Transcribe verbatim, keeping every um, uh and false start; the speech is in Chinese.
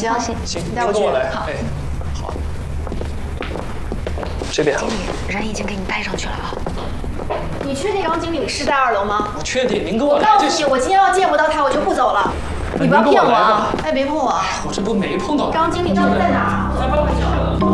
行行， 行， 你带我去。 跟我来。 好， 哎，好。这边。 经理，人已经给你带上去了啊。 你确定张经理是在二楼吗？ 我确定，您跟我我来就行。 告诉你，我今天要见不到他，我就不走了。你不要骗我啊！哎，别碰我啊！ 我这不没碰到。 张经理到底在哪儿？我都不知道。